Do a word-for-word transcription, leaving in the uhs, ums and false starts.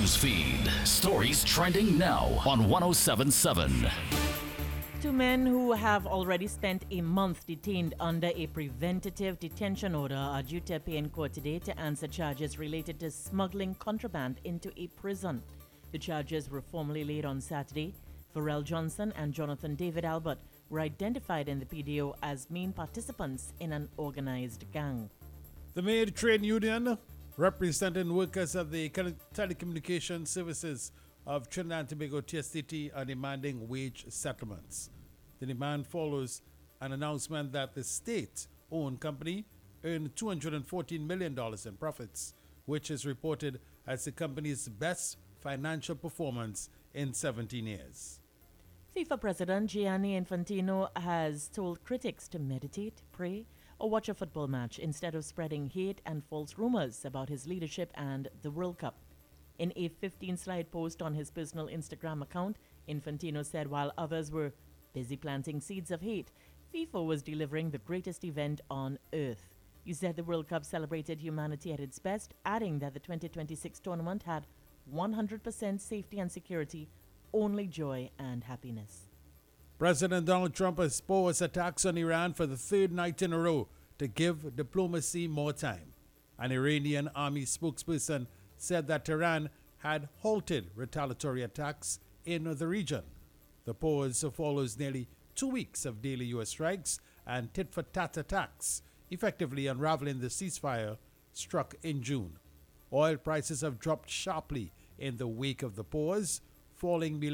Newsfeed. Stories trending now on one oh seven point seven. Two men who have already spent a month detained under a preventative detention order are due to appear in court today to answer charges related to smuggling contraband into a prison. The charges were formally laid on Saturday. Pharrell Johnson and Jonathan David Albert were identified in the P D O as main participants in an organized gang. The Maid Trade Union, representing workers of the Telecommunication Services of Trinidad and Tobago T S T T, are demanding wage settlements. The demand follows an announcement that the state-owned company earned two hundred fourteen million dollars in profits, which is reported as the company's best financial performance in seventeen years. FIFA President Gianni Infantino has told critics to meditate, pray, or watch a football match instead of spreading hate and false rumors about his leadership and the World Cup. In a fifteen-slide post on his personal Instagram account, Infantino said while others were busy planting seeds of hate, FIFA was delivering the greatest event on earth. He said the World Cup celebrated humanity at its best, adding that the twenty twenty-six tournament had one hundred percent safety and security, only joy and happiness. President Donald Trump has paused attacks on Iran for the third night in a row to give diplomacy more time. An Iranian army spokesperson said that Tehran had halted retaliatory attacks in the region. The pause follows nearly two weeks of daily U S strikes and tit-for-tat attacks, effectively unraveling the ceasefire struck in June. Oil prices have dropped sharply in the wake of the pause, falling below